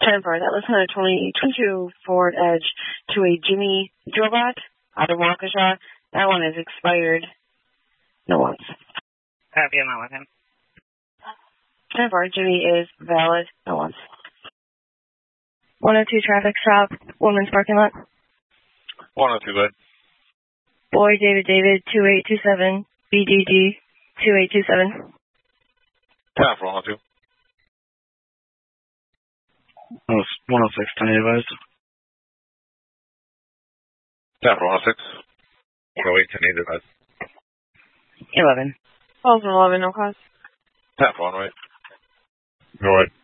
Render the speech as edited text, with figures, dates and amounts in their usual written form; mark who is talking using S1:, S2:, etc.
S1: 10 for that was 122 Ford Edge to a Jimmy Drobot out of Waukesha. That one is expired. No one's.
S2: Copy, I'm not with him.
S1: 10 for Jimmy is valid. No one's.
S3: 102 traffic stop, woman's parking lot.
S4: 102, good.
S3: Boy David 2827, BDD 2827.
S4: 10 for 102.
S5: 106, 10 advised.
S4: 10 for 106. 108, 10 advised.
S3: 11.
S1: Calls 11, no cause.
S4: 10 for 108.
S6: Go ahead.